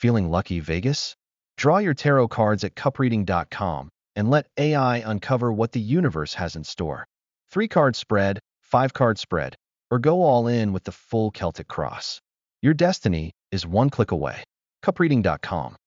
Feeling lucky, Vegas? Draw your tarot cards at cupreading.com and let AI uncover what the universe has in store. 3-card spread, 5-card spread, or go all in with the full Celtic cross. Your destiny is one click away. cupreading.com